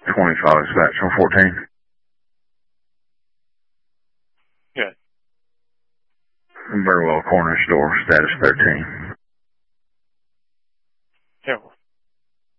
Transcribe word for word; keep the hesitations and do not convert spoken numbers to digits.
twenty-five, dispatch on fourteen. Good. Very well, corner store, status thirteen. Careful.